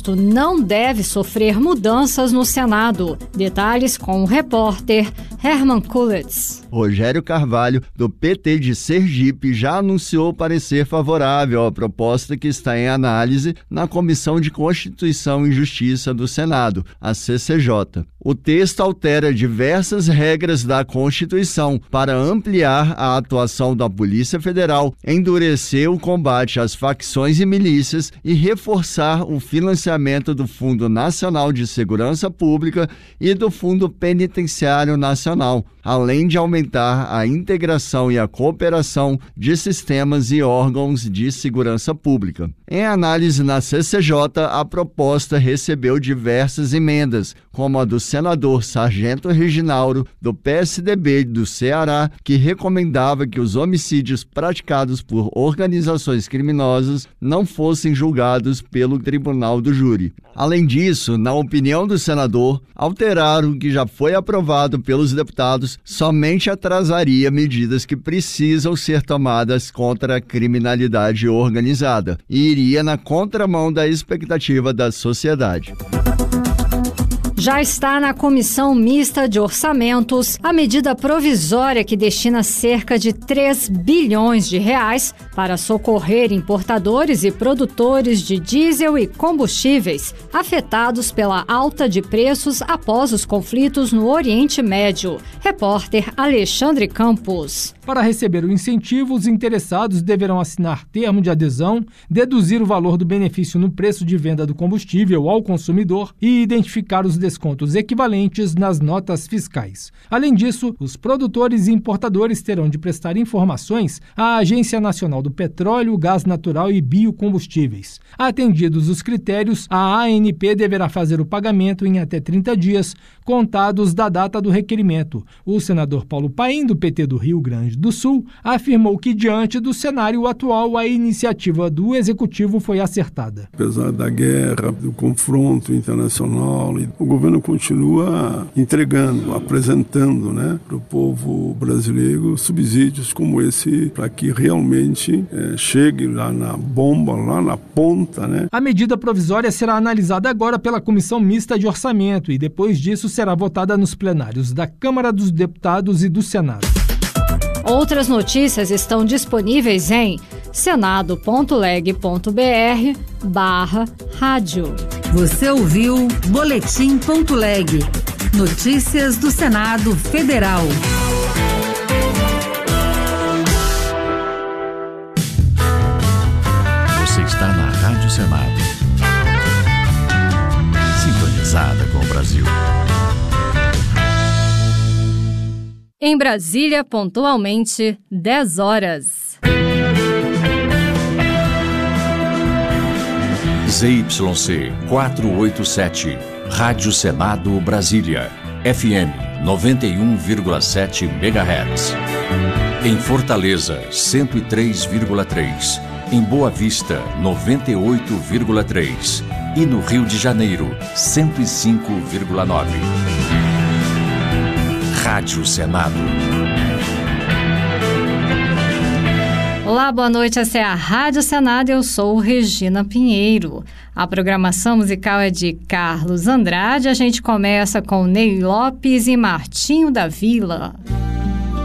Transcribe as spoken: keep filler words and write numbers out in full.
texto não deve sofrer mudanças no Senado. Detalhes com o repórter Herman Kulitz. Rogério Carvalho, do P T de Sergipe, já anunciou parecer favorável à proposta que está em análise na Comissão de Constituição e Justiça do Senado, a C C J. O texto altera diversas regras da Constituição para ampliar a atuação da Polícia Federal, endurecer o combate às facções e milícias e reforçar o financiamento do Fundo Nacional de Segurança Pública e do Fundo Penitenciário Nacional, além de aumentar a integração e a cooperação de sistemas e órgãos de segurança pública. Em análise na C C J, a proposta recebeu diversas emendas, como a do senador Sargento Reginauro, do P S D B do Ceará, que recomendava que os homicídios praticados por organizações criminosas não fossem julgados pelo Tribunal do Júri. Além disso, na opinião do senador, alterar o que já foi aprovado pelos deputados somente atrasaria medidas que precisam ser tomadas contra a criminalidade organizada e iria na contramão da expectativa da sociedade. Já está na Comissão Mista de Orçamentos a medida provisória que destina cerca de três bilhões de reais para socorrer importadores e produtores de diesel e combustíveis afetados pela alta de preços após os conflitos no Oriente Médio. Repórter Alexandre Campos. Para receber o incentivo, os interessados deverão assinar termo de adesão, deduzir o valor do benefício no preço de venda do combustível ao consumidor e identificar os descontos equivalentes nas notas fiscais. Além disso, os produtores e importadores terão de prestar informações à Agência Nacional do Petróleo, Gás Natural e Biocombustíveis. Atendidos os critérios, a A N P deverá fazer o pagamento em até trinta dias, contados da data do requerimento. O senador Paulo Paim, do P T do Rio Grande do Sul, afirmou que, diante do cenário atual, a iniciativa do Executivo foi acertada. Apesar da guerra, do confronto internacional, o governo continua entregando, apresentando, né, para o povo brasileiro subsídios como esse, para que realmente é, chegue lá na bomba, lá na ponta, né? A medida provisória será analisada agora pela Comissão Mista de Orçamento e, depois disso, será votada nos plenários da Câmara dos Deputados e do Senado. Outras notícias estão disponíveis em senado.leg.br barra rádio. Você ouviu Boletim.leg. Notícias do Senado Federal. Você está na Rádio Senado. Sintonizada com o Brasil. Em Brasília, pontualmente, dez horas. Z Y C quatrocentos e oitenta e sete, Rádio Senado Brasília, F M noventa e um vírgula sete megahertz. Em Fortaleza, cento e três vírgula três. Em Boa Vista, noventa e oito vírgula três. E no Rio de Janeiro, cento e cinco vírgula nove. Rádio Senado. Olá, boa noite. Essa é a Rádio Senado. Eu sou Regina Pinheiro. A programação musical é de Carlos Andrade. A gente começa com Ney Lopes e Martinho da Vila.